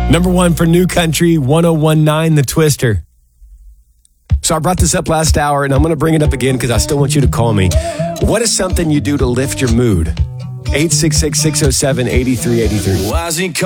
Number one for New Country, 1019, The Twister. So I brought this up last hour, and I'm going to bring it up again because I still want you to call me. What is something you do to lift your mood? 866-607-8383.